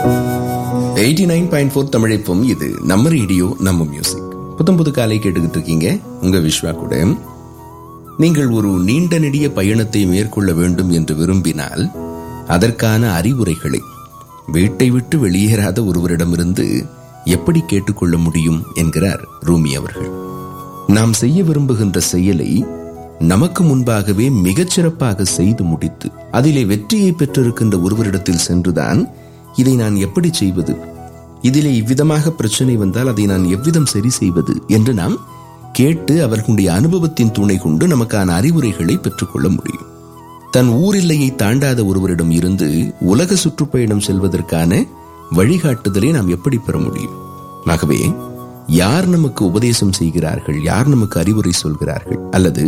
89.4 தமிழைப்பும். இது நம்ம ரேடியோ நம்ம மியூசிக். புது காலை கேட்டுக்கிட்டு இருக்கீங்க. உங்க விஸ்வா கூட. நீங்கள் ஒரு நீண்ட நெடிய பயணத்தை மேற்கொள்ள வேண்டும் என்று விரும்பினால் அதற்கான அறிவுரைகளை வீட்டை விட்டு வெளியேறாத ஒருவரிடமிருந்து எப்படி கேட்டுக்கொள்ள முடியும் என்கிறார் ரூமி அவர்கள். நாம் செய்ய விரும்புகின்ற செயலை நமக்கு முன்பாகவே மிகச்சிறப்பாக செய்து முடித்து அதிலே வெற்றியை பெற்றிருக்கின்ற ஒருவரிடத்தில் சென்றுதான் இதை நான் எப்படி செய்வது, இதிலே இவ்விதமாக பிரச்சனை வந்தால் அதை நான் எவ்விதம் சரி செய்வது என்று நாம் கேட்டு அவர்களுடைய அனுபவத்தின் துணை கொண்டு நமக்கான அறிவுரைகளை பெற்றுக்கொள்ள முடியும். தன் ஊரில்லையை தாண்டாத ஒருவரிடம் இருந்து உலக சுற்றுப்பயணம் செல்வதற்கான வழிகாட்டுதலை நாம் எப்படி பெற முடியும்? ஆகவே யார் நமக்கு உபதேசம் செய்கிறார்கள், யார் நமக்கு அறிவுரை சொல்கிறார்கள், அல்லது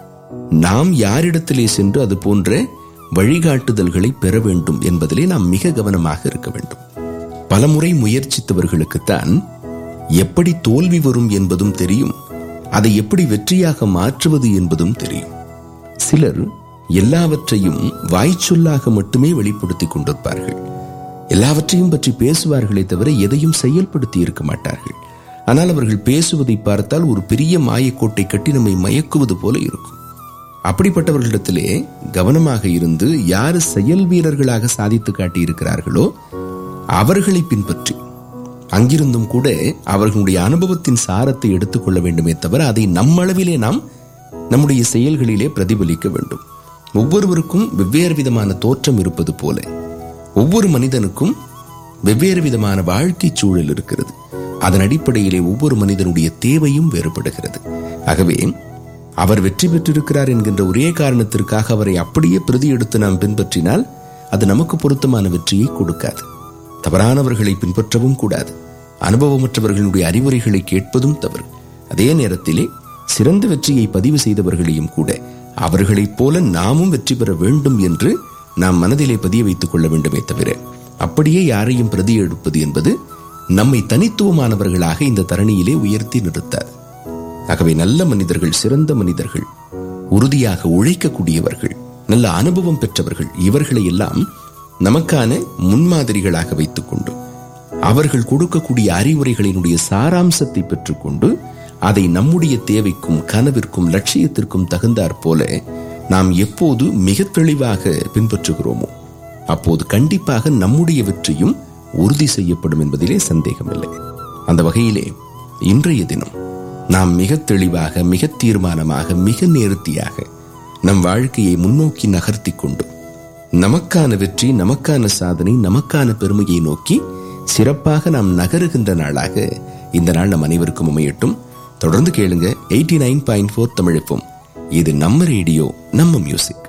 நாம் யாரிடத்திலே சென்று அது போன்ற வழிகாட்டுதல்களை பெற வேண்டும் என்பதிலே நாம் மிக கவனமாக இருக்க வேண்டும். பலமுறை முயற்சித்தவர்களுக்குத்தான் எப்படி தோல்வி வரும் என்பதும் தெரியும், அதை எப்படி வெற்றியாக மாற்றுவது என்பதும் தெரியும். சிலர் எல்லாவற்றையும் வாய்ச்சொல்லாக மட்டுமே வெளிப்படுத்திக் கொண்டிருப்பார்கள். எல்லாவற்றையும் பற்றி பேசுவார்களே தவிர எதையும் செயல்படுத்தி இருக்க மாட்டார்கள். ஆனால் அவர்கள் பேசுவதை பார்த்தால் ஒரு பெரிய மாயக்கோட்டை கட்டி நம்மை மயக்குவது போல இருக்கும். அப்படிப்பட்டவர்களிடத்திலே கவனமாக இருந்து யாரு செயல் வீரர்களாக சாதித்து காட்டியிருக்கிறார்களோ அவர்களை பின்பற்றி அங்கிருந்தும் கூட அவர்களுடைய அனுபவத்தின் சாரத்தை எடுத்துக்கொள்ள வேண்டுமே தவிர அதை நம்மளவிலே நாம் நம்முடைய செயல்களிலே பிரதிபலிக்க வேண்டும். ஒவ்வொருவருக்கும் வெவ்வேறு விதமான தோற்றம் இருப்பது போல ஒவ்வொரு மனிதனுக்கும் வெவ்வேறு விதமான வாழ்க்கை சூழல் இருக்கிறது. அதன் அடிப்படையிலே ஒவ்வொரு மனிதனுடைய தேவையும் வேறுபடுகிறது. ஆகவே அவர் வெற்றி பெற்றிருக்கிறார் என்கின்ற ஒரே காரணத்திற்காக அவரை அப்படியே பிரதி எடுத்து நாம் பின்பற்றினால் அது நமக்கு பொருத்தமான வெற்றியை கொடுக்காது. தவறானவர்களை பின்பற்றவும் கூடாது. அனுபவமற்றவர்களுடைய அறிவுரைகளை கேட்பதும் தவறு. அதே நேரத்திலே சிறந்த வெற்றியை பதிவு செய்தவர்களையும் கூட அவர்களைப் போல நாமும் வெற்றி பெற வேண்டும் என்று நாம் மனதிலே பதிய வைத்துக் கொள்ள வேண்டுமே தவிர அப்படியே யாரையும் பிரதி எடுப்பது என்பது நம்மை தனித்துவமானவர்களாக இந்த தரணியிலே உயர்த்தி நிறுத்தாது. ஆகவே நல்ல மனிதர்கள், சிறந்த மனிதர்கள், உறுதியாக உழைக்கக்கூடியவர்கள், நல்ல அனுபவம் பெற்றவர்கள், இவர்களை எல்லாம் நமக்கான முன்மாதிரிகளாக வைத்துக் கொண்டு அவர்கள் கொடுக்கக்கூடிய அறிவுரைகளினுடைய சாராம்சத்தை பெற்றுக்கொண்டு அதை நம்முடைய தேவைக்கும் கனவிற்கும் லட்சியத்திற்கும் தகுந்தாற் போல நாம் எப்போது மிக தெளிவாக பின்பற்றுகிறோமோ அப்போது கண்டிப்பாக நம்முடைய வெற்றியும் உறுதி செய்யப்படும் என்பதிலே சந்தேகமில்லை. அந்த வகையிலே இன்றைய தினம் நாம் மிக தெளிவாக, மிக தீர்மானமாக, மிக நேர்த்தியாக நம் வாழ்க்கையை முன்னோக்கி நகர்த்தி கொண்டு நமக்கான வெற்றி, நமக்கான சாதனை, நமக்கான பெருமையை நோக்கி சிறப்பாக நாம் நகருகின்ற நாளாக இந்த நாள் நம் அனைவருக்கும் அமையட்டும். தொடர்ந்து கேளுங்க 89.4 தமிழப்பும். இது நம்ம ரேடியோ நம்ம மியூசிக்.